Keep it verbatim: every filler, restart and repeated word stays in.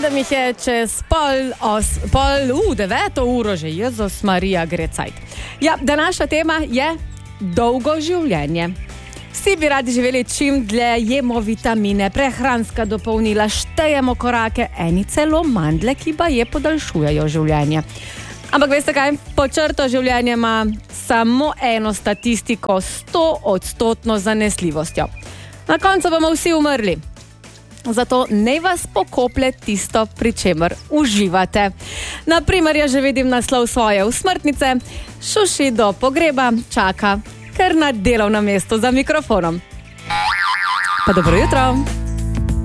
sedem jih je čez pol, os, pol uh, deveto uro že, Jezus Marija, gre cajt. Ja, današnja tema je dolgo življenje. Vsi bi radi živeli čim dlje, jemo vitamine, prehranska dopolnila, štejemo korake, eni celo mandle, ki pa je podaljšujejo življenje. Ampak veste kaj, počrto življenje ima samo eno statistiko, sto odstotno zanesljivostjo. Na koncu bomo vsi umrli. Zato ne vas pokoplje tisto, pri čemer uživate. Naprimer, ja že vidim naslov svoje usmrtnice, Šuši do pogreba čaka kar na delovnem mestu za mikrofonom. Pa dobro jutro!